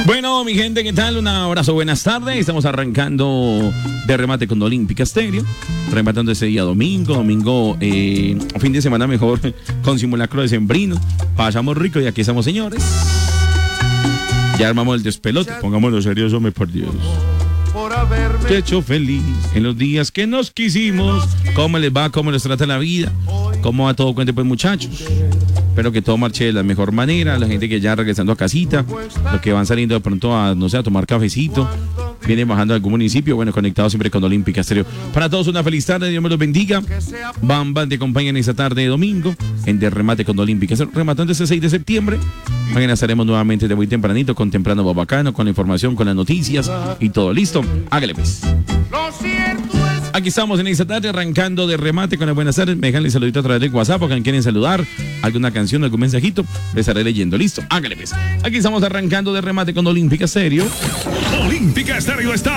Bueno, mi gente, ¿qué tal? Un abrazo, buenas tardes. Estamos arrancando de remate con Olímpica Estéreo, rematando ese día domingo, fin de semana mejor, con simulacro de sembrino. Pasamos rico y aquí estamos, señores. Ya armamos el despelote, pongámoslo serios, hombre, por Dios. Te he hecho feliz en los días que nos quisimos. ¿Cómo les va? ¿Cómo les trata la vida? ¿Cómo va todo? Cuente, pues, muchachos. Espero que todo marche de la mejor manera. La gente que ya regresando a casita, los que van saliendo de pronto a, no sé, a tomar cafecito, vienen bajando a algún municipio, bueno, conectados siempre con Olímpica Estéreo. Para todos una feliz tarde, Dios me los bendiga. Bam, te acompañan esta tarde de domingo en De Remate con Olímpica Estéreo, rematando este 6 de septiembre. Mañana estaremos nuevamente de muy tempranito, con Temprano Babacano, con la información, con las noticias y todo listo. Hágale pues. Aquí estamos en esta tarde arrancando de remate con las buenas tardes. Me dejan el saludito a través de WhatsApp porque quieren saludar, alguna canción, algún mensajito, les estaré leyendo. Listo, hágale pues. Aquí estamos arrancando de remate con Olímpica Estéreo. Olímpica Estéreo está